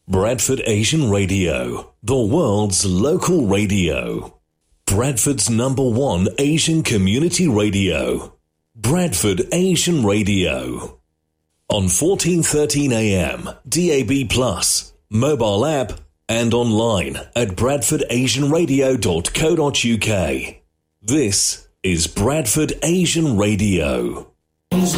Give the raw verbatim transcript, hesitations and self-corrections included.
Bradford Asian Radio, the world's local radio. Bradford's number one Asian community radio. Bradford Asian Radio. On fourteen thirteen A M, D A B plus, mobile app, and online at bradford asian radio dot co dot uk. This is Bradford Asian Radio.